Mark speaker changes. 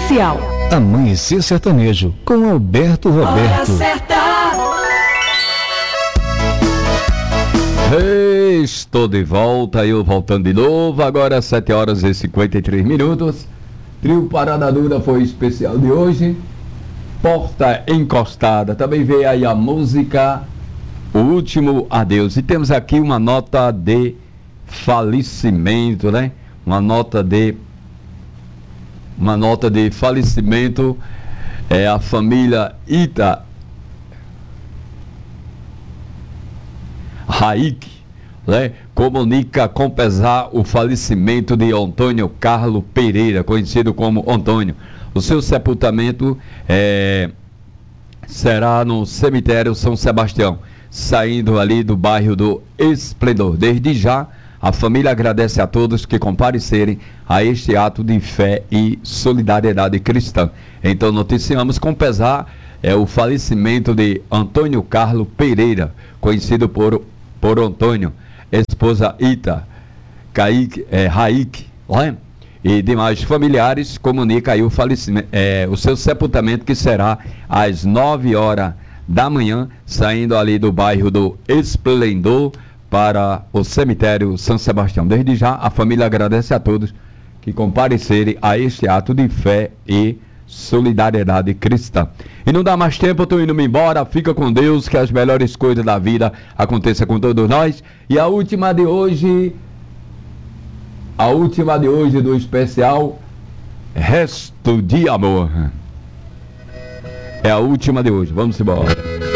Speaker 1: especial.
Speaker 2: Amanhecer Sertanejo, com Alberto Roberto.
Speaker 1: Hora certa.
Speaker 3: Estou de volta, eu voltando de novo, agora 7 horas e 53 minutos. Trio Parada Dura foi especial de hoje. Porta Encostada, também veio aí a música O Último Adeus. E temos aqui uma nota de falecimento, né? Uma nota de falecimento. É a família Ita Raik, né, comunica com pesar o falecimento de Antônio Carlos Pereira, conhecido como Antônio. O seu sepultamento será no cemitério São Sebastião, saindo ali do bairro do Esplendor. Desde já, a família agradece a todos que comparecerem a este ato de fé e solidariedade cristã. Então noticiamos com pesar o falecimento de Antônio Carlos Pereira, conhecido por Antônio, esposa Ita Raik, né? E demais familiares. Comunica aí o falecimento, o seu sepultamento, que será às 9 horas da manhã, saindo ali do bairro do Esplendor para o cemitério São Sebastião. Desde já, a família agradece a todos que comparecerem a este ato de fé e solidariedade cristã. E não dá mais tempo, eu tô indo-me embora. Fica com Deus, que as melhores coisas da vida aconteçam com todos nós. E a última de hoje do especial Resto de Amor. É a última de hoje. Vamos embora.